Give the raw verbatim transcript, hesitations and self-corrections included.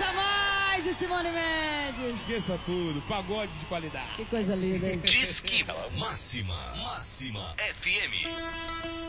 Esqueça mais e Simone Mendes. Esqueça tudo, pagode de qualidade. Que coisa linda, hein? Disque Máxima, Máxima F M.